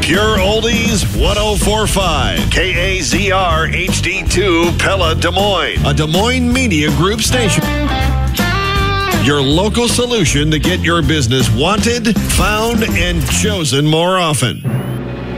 Pure Oldies 1045. KAZR HD2 Pella, Des Moines. A Des Moines Media Group station. Your local solution to get your business wanted, found, and chosen more often.